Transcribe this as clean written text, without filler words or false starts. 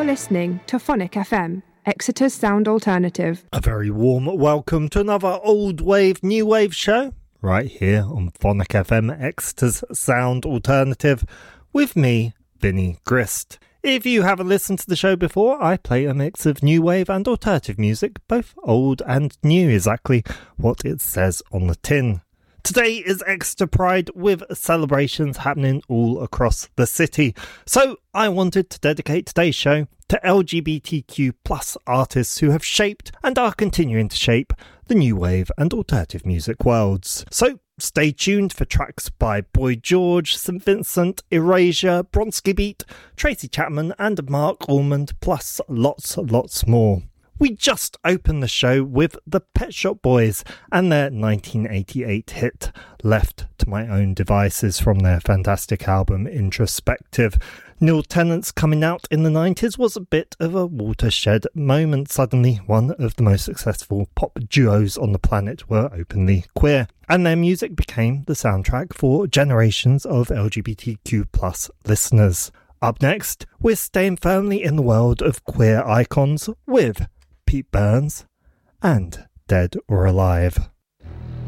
listening to Phonic FM, Exeter's sound alternative. A very warm welcome to another old wave, new wave show, right here on Phonic FM, Exeter's sound alternative, with me, Vinnie Grist. If you haven't listened to the show before, I play a mix of new wave and alternative music, both old and new, exactly what it says on the tin. Today is Exeter Pride, with celebrations happening all across the city. So I wanted to dedicate today's show to LGBTQ plus artists who have shaped and are continuing to shape the new wave and alternative music worlds. So stay tuned for tracks by Boy George, St Vincent, Erasure, Bronski Beat, Tracy Chapman and Mark Ormond, plus lots more. We just opened the show with the Pet Shop Boys and their 1988 hit Left to My Own Devices from their fantastic album Introspective. Neil Tennant's coming out in the 90s was a bit of a watershed moment. Suddenly, one of the most successful pop duos on the planet were openly queer, and their music became the soundtrack for generations of LGBTQ plus listeners. Up next, we're staying firmly in the world of queer icons with Pete Burns and Dead or Alive.